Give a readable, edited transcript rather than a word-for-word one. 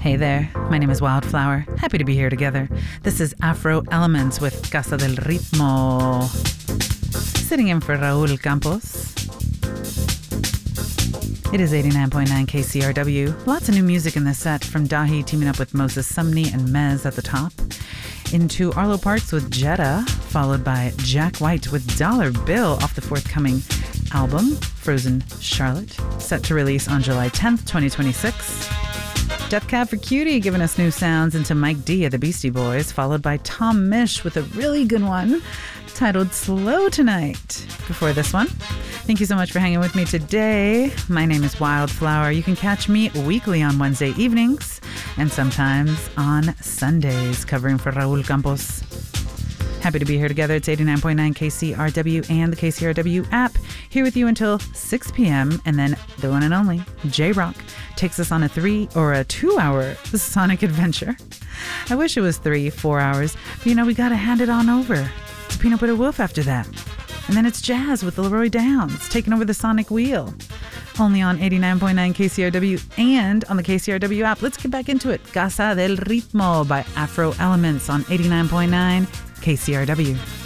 Hey there, my name is Wildflower. Happy to be here together. This is Afro Elements with Casa del Ritmo. Sitting in for Raul Campos. It is 89.9 KCRW. Lots of new music in this set, from Dahi teaming up with Moses Sumney and Mez at the top, into Arlo Parks with Jetta, followed by Jack White with Dollar Bill off the forthcoming album, Frozen Charlotte, set to release on July 10th, 2026. Death Cab for Cutie giving us new sounds into Mike D of the Beastie Boys, followed by Tom Misch with a really good one titled Slow Tonight. Before this one, thank you so much for hanging with me today. My name is Wildflower. You can catch me weekly on Wednesday evenings and sometimes on Sundays, covering for Raul Campos. Happy to be here together. It's 89.9 KCRW and the KCRW app. Here with you until 6 p.m. And then the one and only J-Rock takes us on a 2-hour sonic adventure. I wish it was 3-4 hours, but we got to hand it on over to Peanut Butter Wolf after that. And then it's jazz with Leroy Downs taking over the sonic wheel. Only on 89.9 KCRW and on the KCRW app. Let's get back into it. Casa del Ritmo by Afro Elements on 89.9 KCRW.